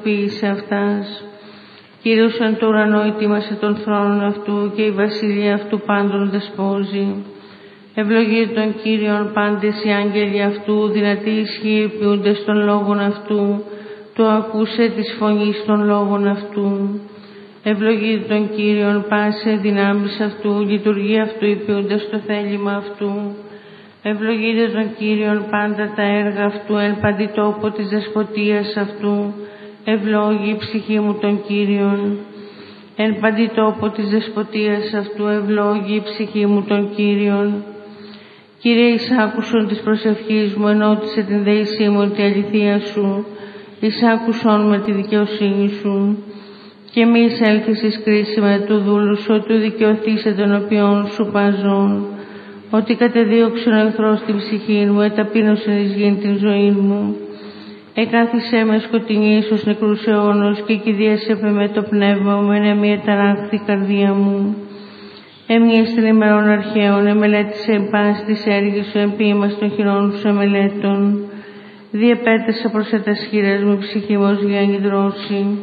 υλοποίησε αυτάς. Κύριος εν το ουρανό ετοίμασε τον θρόνον αυτού και η βασιλεία αυτού πάντων δεσπόζει. Ευλογεί τον Κύριον πάντες οι άγγελοι αυτού, δυνατοί ισχύοι ποιούντες των λόγων αυτού, το ακούσε της φωνής των λόγων αυτού. Ευλογεί τον Κύριον πάσε δυνάμεις αυτού, λειτουργεί αυτού υποιούντες το θέλημα αυτού. Ευλογείτε τον Κύριον πάντα τα έργα αυτού, εν παντή τόπο της δεσποτείας αυτού. Ευλόγη η ψυχή μου τον Κύριον. Εν παντή τόπο της δεσποτείας αυτού, ευλόγη η ψυχή μου τον Κύριον. Κύριε, εισάκουσον της προσευχής μου, ενώτισε την δεήσή μου τη αληθεία σου. Εισάκουσον με τη δικαιοσύνη σου. Και μη εισέλθεις εις κρίση με του δούλου σου, ότι δικαιωθήσε τον οποίον σου παζών. Ότι κατεδίωξε ο εχθρός την ψυχή μου, εταπείνωσε εις γην την ζωή μου. Εκάθισέ με σκοτεινή εις νεκρούς αιώνος και κηδίασέ με το πνεύμα μου, εν μία ταράχθη καρδία μου. Έμοιες την ημερών αρχαίων, εμελέτησε πάση της έργης σου, εμποίημας των χειρών σου εμελέτων. Διεπέτασα προς τας χείρας μου, ψυχή μου ως γέννη δρόση.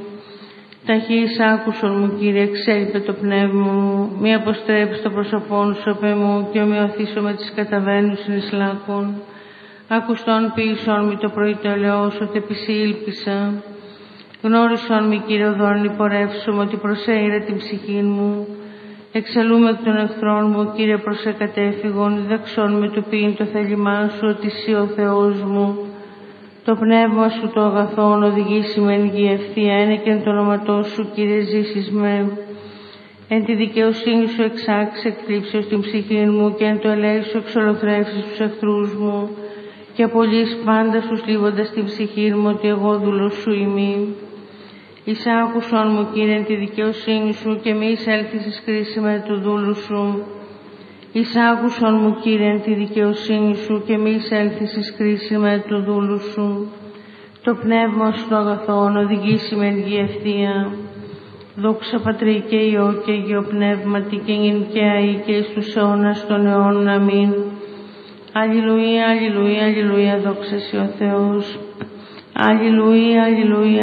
Ταχύς άκουσον μου, Κύριε, εξέλιπε το πνεύμα μου, μη αποστρέψει το πρόσωπόν σου απ' εμού και ομοιωθήσω με τις καταβαίνουσιν εις λάκων. Ακουστόν ποιησόν μη το πρωί το ελαιός, ότι επισή ήλπισα. Γνώρισόν μη, Κύριε, οδόν υπορεύσομαι, ότι προσέειρε την ψυχή μου. Εξαλούμε εκ των εχθρών μου, Κύριε, προσεκατέφυγον, διδαξόν με του ποιήν το θέλημά σου, ότι εσύ ο Θεός μου. Το πνεύμα σου το αγαθόν οδηγήσει με εν γη ευθεία, ένε και εν το όνοματό σου, Κύριε, ζήσεις με. Εν τη δικαιοσύνη σου εξάξε εκκλήψεως την ψυχή μου και εν το ελέη σου εξολοθρεύσεις τους εχθρούς μου και απολύεις πάντα σου λίβοντας την ψυχή μου, ότι εγώ δούλος σου ημί. Εισάκουσον μου, Κύριε, εν τη δικαιοσύνη σου και μη εισέλθεις εις κρίση με του δούλου σου. Εισάκουσον μου, Κύριε, εν τη δικαιοσύνη σου και μη εισέλθεις εις κρίση με του δούλου σου. Το πνεύμα σου το αγαθόν οδηγήσει με εν γη ευθεία. Δόξα Πατρί και Υιό και Αγίο Πνεύματι και νυν και αεί και εις τους αιώνας των αιώνων. Αμήν. Αλληλουία, αλληλουία, αλληλουία, δόξα σοι ο Θεός. Αλληλουία, αλληλουία,